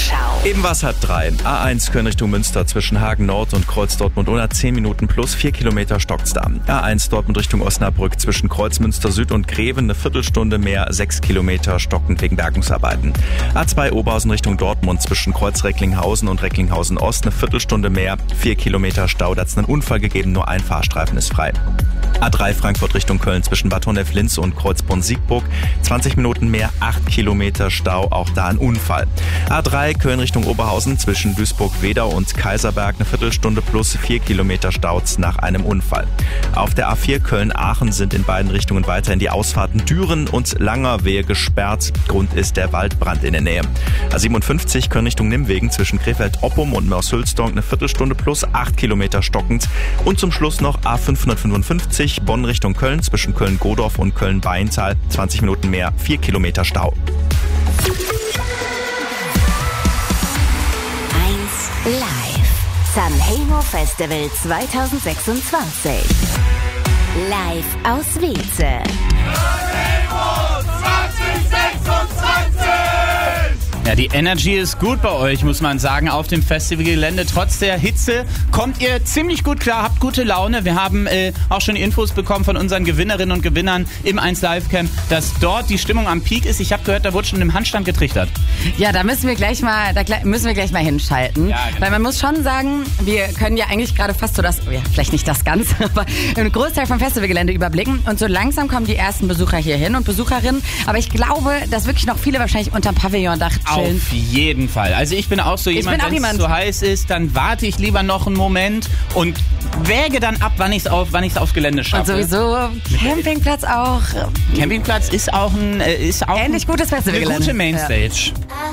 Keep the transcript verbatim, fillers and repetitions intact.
Eben was hat drei. A eins Köln Richtung Münster zwischen Hagen Nord und Kreuz Dortmund Unna zehn Minuten plus vier Kilometer stockt's da. A eins Dortmund Richtung Osnabrück zwischen Kreuz Münster Süd und Greven eine Viertelstunde mehr, sechs Kilometer stockend wegen Bergungsarbeiten. A zwei Oberhausen Richtung Dortmund zwischen Kreuz Recklinghausen und Recklinghausen Ost eine Viertelstunde mehr, vier Kilometer Stau. Da hat's einen Unfall gegeben, nur ein Fahrstreifen ist frei. A drei Frankfurt Richtung Köln zwischen Bad Honnef-Linz und Kreuzborn-Siegburg zwanzig Minuten mehr, acht Kilometer Stau, auch da ein Unfall. A drei Köln Richtung Oberhausen zwischen Duisburg-Wedau und Kaiserberg eine Viertelstunde plus vier Kilometer Staus nach einem Unfall. Auf der A vier Köln-Aachen sind in beiden Richtungen weiterhin die Ausfahrten Düren und Langerwehe gesperrt. Grund ist der Waldbrand in der Nähe. A siebenundfünfzig Köln Richtung Nimwegen zwischen Krefeld-Oppum und Mörs-Hülsdorf eine Viertelstunde plus acht Kilometer stockend. Und zum Schluss noch A fünfhundertfünfundfünfzig Bonn Richtung Köln zwischen Köln-Godorf und Köln-Beintal zwanzig Minuten mehr, vier Kilometer Stau. eins Live. Sanremo Festival zwanzig sechsundzwanzig. Live aus Wietze. Sanremo zwanzig sechsundzwanzig! Ja, die Energy ist gut bei euch, muss man sagen, auf dem Festivalgelände. Trotz der Hitze kommt ihr ziemlich gut klar, habt gute Laune. Wir haben äh, auch schon Infos bekommen von unseren Gewinnerinnen und Gewinnern im eins Live Camp, dass dort die Stimmung am Peak ist. Ich habe gehört, da wurde schon im Handstand getrichtert. Ja, da müssen wir gleich mal, da müssen wir gleich mal hinschalten. Ja, genau. Weil man muss schon sagen, wir können ja eigentlich gerade fast so das, ja, vielleicht nicht das Ganze, aber einen Großteil vom Festivalgelände überblicken. Und so langsam kommen die ersten Besucher hier hin und Besucherinnen. Aber ich glaube, dass wirklich noch viele wahrscheinlich unterm Pavillondach chillen. Auf jeden Fall. Also ich bin auch so jemand, wenn es zu heiß ist, dann warte ich lieber noch einen Moment und wäge dann ab, wann ich es auf, wann ich's aufs Gelände schaffe. Und sowieso Campingplatz auch. Campingplatz ist auch ein, ist auch ähnlich gutes Festivalgelände. eine gute Mainstage. Ja.